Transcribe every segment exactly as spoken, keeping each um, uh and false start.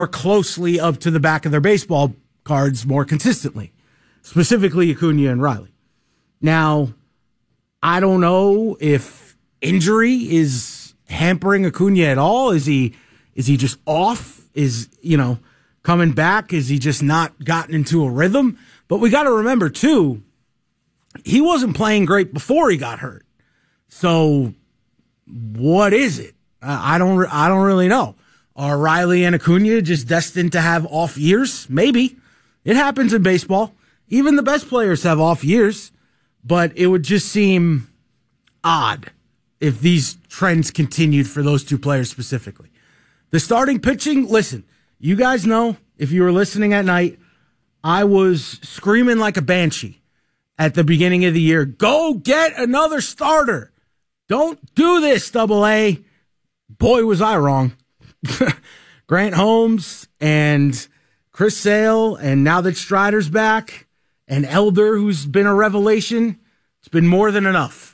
closely up to the back of their baseball cards more consistently, specifically Acuna and Riley. Now, I don't know if injury is hampering Acuna at all. Is he is he just off? Is, you know, coming back? Is he just not gotten into a rhythm? But we got to remember, too, he wasn't playing great before he got hurt. So what is it? Uh, I don't I don't really know. Are Riley and Acuna just destined to have off years? Maybe. It happens in baseball. Even the best players have off years. But it would just seem odd if these trends continued for those two players specifically. The starting pitching, listen, you guys know, if you were listening at night, I was screaming like a banshee at the beginning of the year. Go get another starter. Don't do this, Double A. Boy, was I wrong. Grant Holmes and Chris Sale, and now that Strider's back, and Elder, who's been a revelation, it's been more than enough.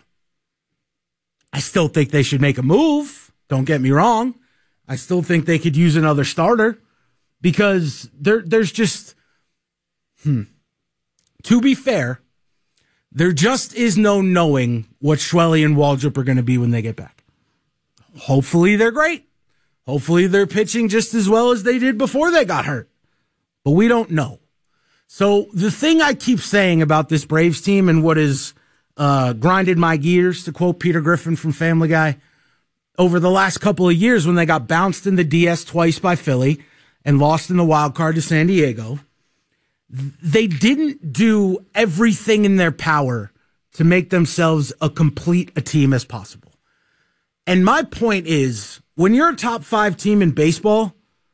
I still think they should make a move. Don't get me wrong. I still think they could use another starter because there, there's just, hmm. To be fair, there just is no knowing what Schwelly and Waldrop are going to be when they get back. Hopefully they're great. Hopefully they're pitching just as well as they did before they got hurt. But we don't know. So the thing I keep saying about this Braves team and what has uh, grinded my gears, to quote Peter Griffin from Family Guy, over the last couple of years when they got bounced in the D S twice by Philly and lost in the wild card to San Diego, they didn't do everything in their power to make themselves a complete a team as possible. And my point is, when you're a top five team in baseball,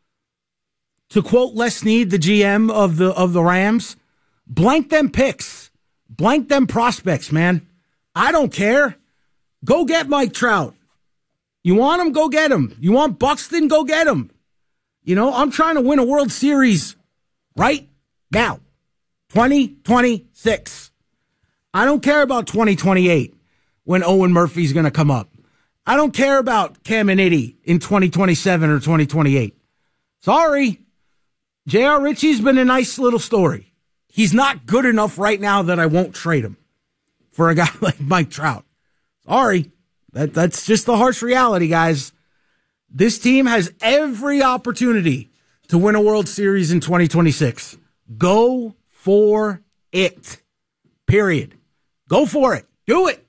to quote Les Snead, the G M of the of the Rams, blank them picks. Blank them prospects, man. I don't care. Go get Mike Trout. You want him? Go get him. You want Buxton? Go get him. You know, I'm trying to win a World Series right now. twenty twenty-six. I don't care about twenty twenty-eight when Owen Murphy's going to come up. I don't care about Caminiti in twenty twenty-seven or twenty twenty-eight. Sorry. J R. Ritchie's been a nice little story. He's not good enough right now that I won't trade him for a guy like Mike Trout. Sorry. That, that's just the harsh reality, guys. This team has every opportunity to win a World Series in twenty twenty-six. Go for it. Period. Go for it. Do it.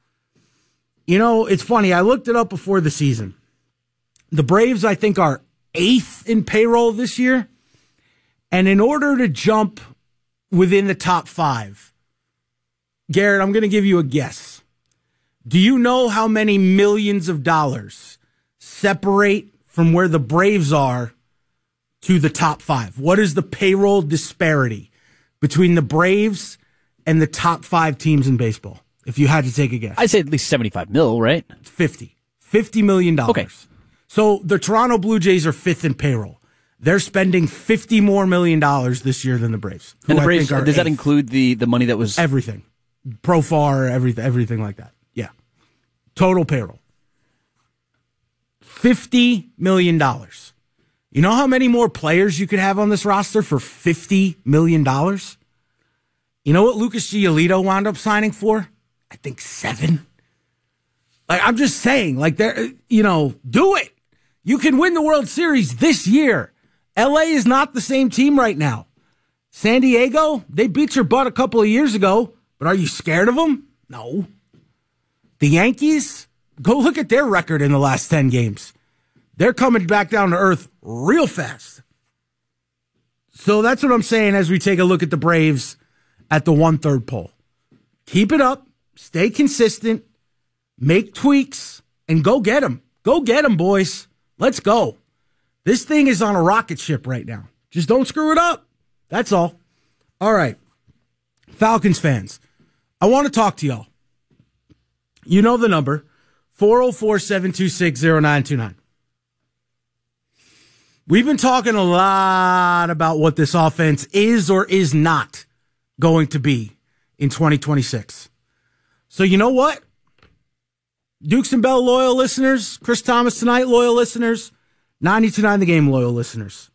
You know, it's funny. I looked it up before the season. The Braves, I think, are eighth in payroll this year. And in order to jump within the top five, Garrett, I'm going to give you a guess. Do you know how many millions of dollars separate from where the Braves are to the top five? What is the payroll disparity between the Braves and the top five teams in baseball? If you had to take a guess. I'd say at least seventy-five mil, right? fifty. fifty million dollars. Okay. So the Toronto Blue Jays are fifth in payroll. They're spending fifty more million dollars this year than the Braves. And the Braves, does eighth. That include the, the money that was... Everything. Profar, everything, everything like that. Yeah. Total payroll. fifty million dollars. You know how many more players you could have on this roster for fifty million dollars? You know what Lucas Giolito wound up signing for? I think seven. Like, I'm just saying, like, there, you know, do it. You can win the World Series this year. L A is not the same team right now. San Diego, they beat your butt a couple of years ago, but are you scared of them? No. The Yankees, go look at their record in the last ten games. They're coming back down to earth real fast. So that's what I'm saying as we take a look at the Braves at the one-third poll. Keep it up. Stay consistent. Make tweaks. And go get them. Go get them, boys. Let's go. This thing is on a rocket ship right now. Just don't screw it up. That's all. All right. Falcons fans, I want to talk to y'all. You know the number, four oh four, seven two six, oh nine two nine. We've been talking a lot about what this offense is or is not going to be in twenty twenty-six. So you know what? Dukes and Bell loyal listeners, Chris Thomas Tonight loyal listeners, ninety-two point nine The Game loyal listeners.